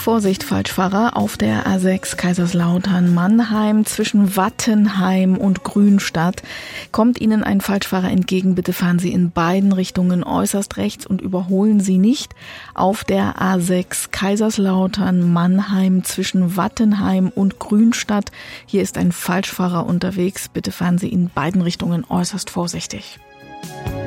Vorsicht, Falschfahrer, auf der A6 Kaiserslautern-Mannheim zwischen Wattenheim und Grünstadt kommt Ihnen ein Falschfahrer entgegen. Bitte fahren Sie in beiden Richtungen äußerst rechts und überholen Sie nicht. Auf der A6 Kaiserslautern-Mannheim zwischen Wattenheim und Grünstadt. Hier ist ein Falschfahrer unterwegs. Bitte fahren Sie in beiden Richtungen äußerst vorsichtig.